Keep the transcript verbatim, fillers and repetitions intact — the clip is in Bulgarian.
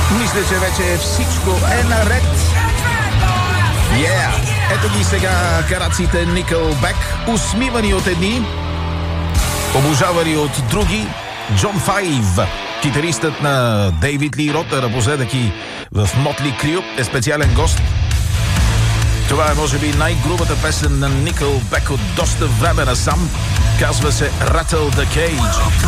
Мисля, че вече всичко е наред. Yeah! Ето ги сега караците Nickelback, усмивани от едни, обожавани от други. Джон Файв, китаристът на Дейвид Ли Рот, напоследък и в Мотли Крю, е специален гост. Това е, може би, най-грубата песен на Nickelback от доста време насам. Казва се Rattle the Cage.